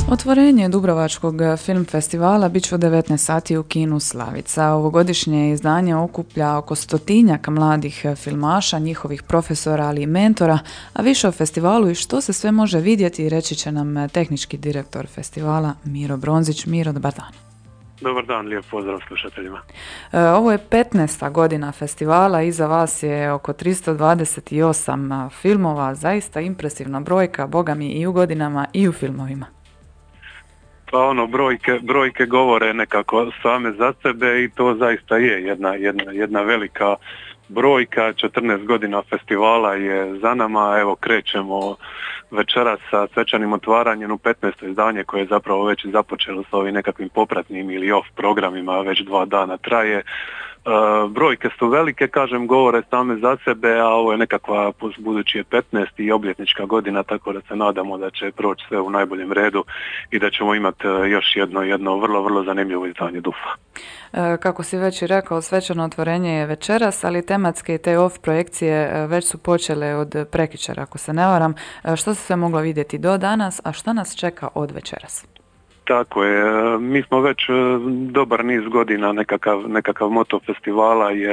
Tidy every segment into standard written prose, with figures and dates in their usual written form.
Otvorenje Dubrovačkog film festivala bit će u 19 sati u kinu Slavica. Ovogodišnje izdanje okuplja oko 100-tinjak mladih filmaša, njihovih profesora, ali i mentora, a više o festivalu i što se sve može vidjeti reći će nam tehnički direktor festivala Miro Bronzić. Miro, dobar dan. Dobar dan, lijep pozdrav slušateljima. Ovo je 15. godina festivala, iza vas je oko 328 filmova, zaista impresivna brojka, boga mi i u godinama i u filmovima. Pa brojke govore nekako same za sebe i to zaista je jedna velika brojka. 14 godina festivala je za nama, evo krećemo večeras sa svečanim otvaranjem u 15. izdanje koje je zapravo već započelo sa ovim nekakvim popratnim ili off programima, već 2 dana traje. Brojke su velike, kažem, govore same za sebe, a ovo je nekakva, budući je 15. i obljetnička godina, tako da se nadamo da će proći sve u najboljem redu i da ćemo imati još jedno vrlo zanimljivo izdanje DUF-a. Kako si već i rekao, svečano otvorenje je večeras, ali tematske i te off projekcije već su počele od prekjučer, ako se ne varam. Što se sve moglo vidjeti do danas, a što nas čeka od večeras? Tako je, mi smo već dobar niz godina, nekakav moto festivala je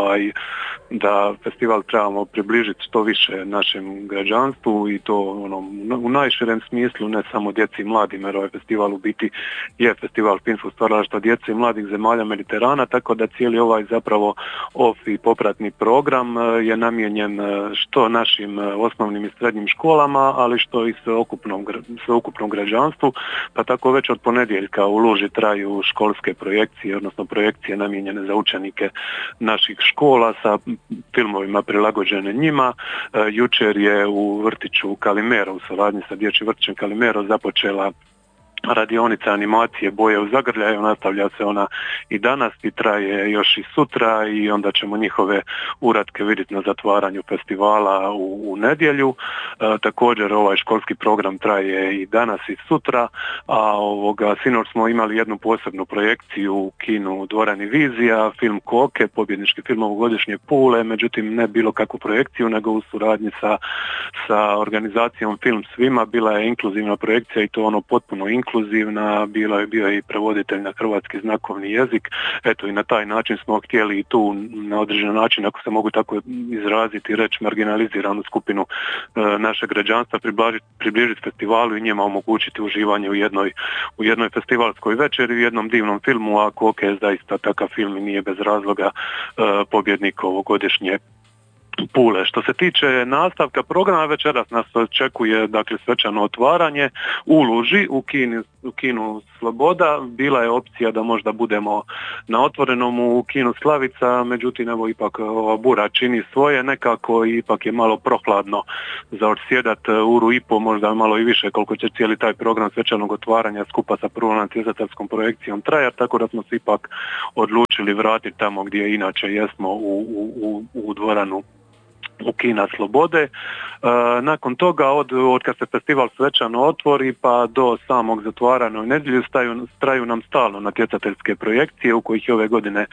da festival trebamo približiti što više našem građanstvu i to u najširem smislu, ne samo djeci i mladim, jer ovaj festival u biti je festival filmskog stvaralaštva djece i mladih zemalja Mediterana, tako da cijeli ovaj zapravo off i popratni program je namijenjen što našim osnovnim i srednjim školama, ali što i sveukupnom građanstvu, pa tako već od ponedjeljka u Luži traju školske projekcije, odnosno projekcije namijenjene za učenike naših škola sa filmovima prilagođene njima. Jučer je u vrtiću Kalimero, u suradnji sa dječjim vrtićem Kalimero, započela radionica animacije Boje u zagrljaju, nastavlja se ona i danas i traje još i sutra i onda ćemo njihove uratke vidjeti na zatvaranju festivala u nedjelju. Također ovaj školski program traje i danas i sutra, a sinoć smo imali jednu posebnu projekciju u kinu Dvorani Vizija, film Koke, pobjednički film ovogodišnje Pule, međutim ne bilo kakvu projekciju nego u suradnji sa organizacijom Film svima, bila je inkluzivna projekcija i to potpuno inkluzivna, bio je i prevoditelj na hrvatski znakovni jezik. Eto i na taj način smo htjeli i tu na određen način, ako se mogu tako izraziti, reći marginaliziranu skupinu našeg građanstva približiti festivalu i njima omogućiti uživanje u jednoj festivalskoj večeri, u jednom divnom filmu, a Koke je zaista takav film i nije bez razloga pobjednik ovogodišnje Pule. Što se tiče nastavka programa, večeras nas očekuje svečano otvaranje u Luži, u kinu Sloboda. Bila je opcija da možda budemo na otvorenom u kinu Slavica, međutim evo ipak ova bura čini svoje, nekako ipak je malo prohladno za odsjedat uru i po, možda malo i više koliko će cijeli taj program svečanog otvaranja skupa sa prvom natjecateljskom projekcijom trajati, tako da smo se ipak odlučili vratiti tamo gdje inače jesmo u dvoranu u kina Slobode. Nakon toga, od kad se festival svečano otvori pa do samog zatvaranja u nedjelju traju nam stalno natjecateljske projekcije u kojih je ove godine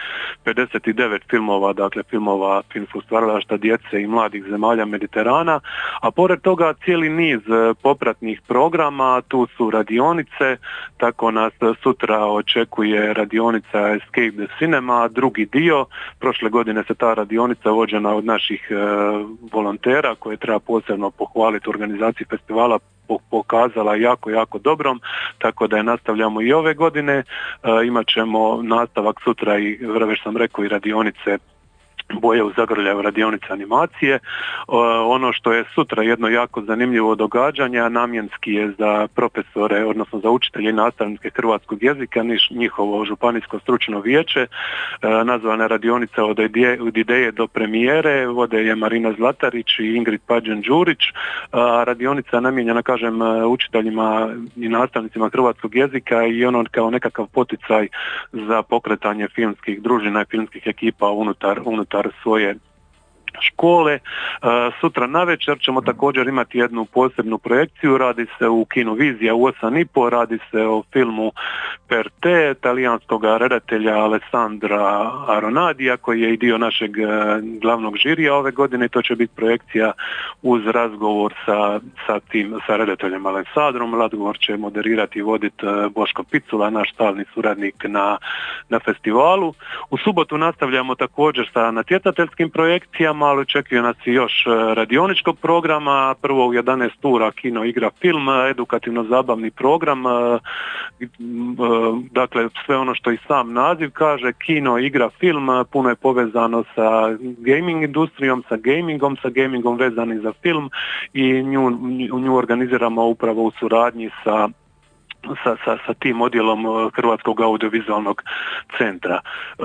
59 filmova, filmova filmskog stvaralaštva djece i mladih zemalja Mediterana, a pored toga cijeli niz popratnih programa, tu su radionice, tako nas sutra očekuje radionica Escape the Cinema, drugi dio. Prošle godine se ta radionica vođena od naših volontera koje treba posebno pohvaliti u organizaciji festivala pokazala jako dobrom, tako da je nastavljamo i ove godine. Imat ćemo nastavak sutra i već sam rekao i radionice Boje u zagrljaju, radionice animacije. Ono što je sutra jedno jako zanimljivo događanje, namjenski je za profesore, odnosno za učitelje i nastavnike hrvatskog jezika, njihovo županijsko stručno vijeće, nazvana radionica od ideje do premijere, vode je Marina Zlatarić i Ingrid Pađen-Đurić. Radionica je namijenjena, kažem, učiteljima i nastavnicima hrvatskog jezika i ono kao nekakav poticaj za pokretanje filmskih družina i filmskih ekipa unutar svoje škole. Sutra navečer ćemo također imati jednu posebnu projekciju, radi se u kinu Vizija u 8:30, radi se o filmu Per te, talijanskog redatelja Alessandra Aronadija, koji je i dio našeg glavnog žirija ove godine. To će biti projekcija uz razgovor sa redateljem Alessandrom. Razgovor će moderirati i voditi Boško Picula, naš stalni suradnik na festivalu. U subotu nastavljamo također sa natjecateljskim projekcijama, ali očekuje nas i još radioničkog programa. Prvo u 11 ura kino, igra, film, edukativno-zabavni program. Dakle, sve ono što i sam naziv kaže, kino, igra, film, puno je povezano sa gaming industrijom, sa gamingom vezani za film i nju organiziramo upravo u suradnji sa tim odjelom Hrvatskog audiovizualnog centra.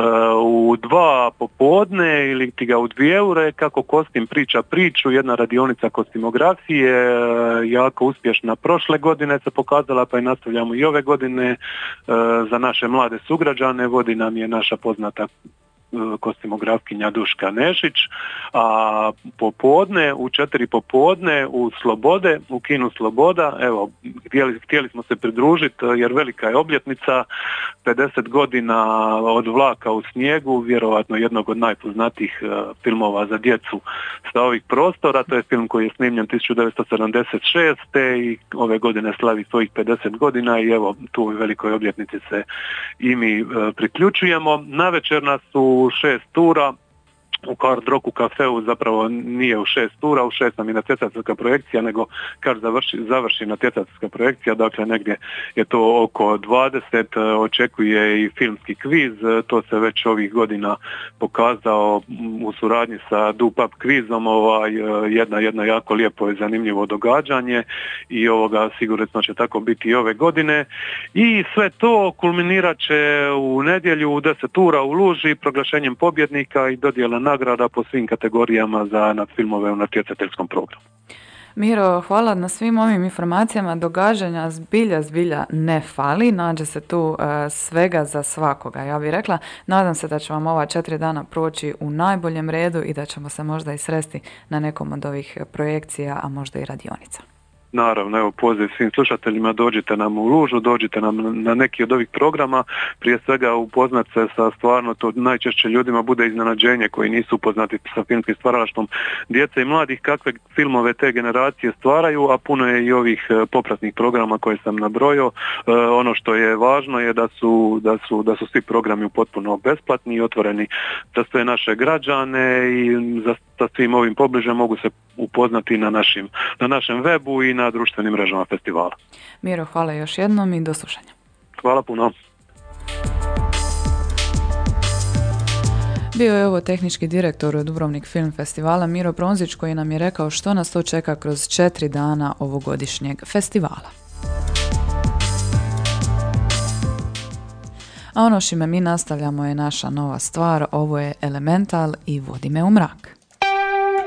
U 2 popodne ili ti ga u 2 ure, kako kostim priča priču, jedna radionica kostimografije, jako uspješna prošle godine se pokazala, pa i nastavljamo i ove godine za naše mlade sugrađane. Vodi nam je naša poznata kostimografkinja Duška Nešić, a popodne, u 4 popodne u kinu Sloboda, evo, htjeli smo se pridružiti jer velika je obljetnica, 50 godina od Vlaka u snijegu, vjerovatno jednog od najpoznatijih filmova za djecu sa ovih prostora. To je film koji je snimljen 1976. i ove godine slavi svojih 50 godina i evo, tu u velikoj obljetnici se i mi priključujemo. Navečer nas u 6 tura u Hard Rocku kafeu, zapravo nije u 6 tura, u 6 nam je natjecateljska projekcija, nego kad završi natjecateljska projekcija, dakle negdje je to oko 20, očekuje i filmski kviz, to se već ovih godina pokazao u suradnji sa Dupap kvizom, jedna jako lijepo i zanimljivo događanje i sigurno će tako biti i ove godine. I sve to kulminirat će u nedjelju u 10 tura u Luži proglašenjem pobjednika i dodjela nagrada po svim kategorijama za filmove u natjecateljskom programu. Miro, hvala na svim ovim informacijama. Događanja zbilja ne fali. Nađe se tu svega za svakoga, ja bih rekla. Nadam se da će vam ova 4 dana proći u najboljem redu i da ćemo se možda i sresti na nekom od ovih projekcija, a možda i radionica. Naravno, evo poziv svim slušateljima, dođite nam u Lužu, dođite nam na neki od ovih programa, prije svega upoznat se sa stvarno, to najčešće ljudima bude iznenađenje koji nisu upoznati sa filmskim stvaralaštvom djece i mladih, kakve filmove te generacije stvaraju, a puno je i ovih popratnih programa koje sam nabrojio. Ono što je važno je da su svi programi potpuno besplatni i otvoreni za sve naše građane i sa svim ovim pobliže mogu se upoznati na našem webu i na društvenim mrežama festivala. Miro, hvala još jednom i do slušanja. Hvala puno. Bio je ovo tehnički direktor Dubrovnik Film Festivala Miro Pronzić, koji nam je rekao što nas to čeka kroz 4 dana ovogodišnjeg festivala. A ono šime mi nastavljamo je naša nova stvar, ovo je Elemental i Vodi me u mrak.